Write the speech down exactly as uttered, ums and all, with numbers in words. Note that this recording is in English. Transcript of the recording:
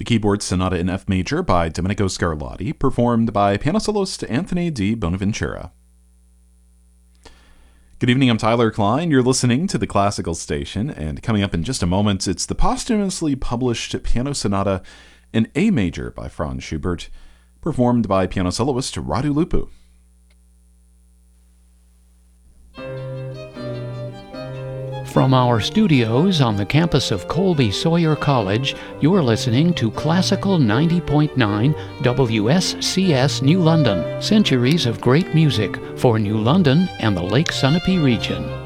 the keyboard Sonata in F major by Domenico Scarlatti, performed by piano soloist Anthony di Bonaventura. Good evening, I'm Tyler Klein. You're listening to the Classical Station, and coming up in just a moment, it's the posthumously published Piano Sonata in A major by Franz Schubert, performed by piano soloist Radu Lupu. From our studios on the campus of Colby Sawyer College, you're listening to Classical ninety point nine W S C S New London, centuries of great music for New London and the Lake Sunapee region.